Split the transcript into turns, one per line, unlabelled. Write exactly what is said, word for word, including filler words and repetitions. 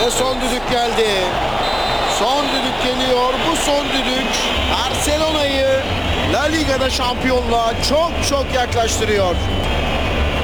Ve son düdük geldi. Son düdük geliyor. Bu son düdük Barcelona'yı La Liga'da şampiyonluğa çok çok yaklaştırıyor.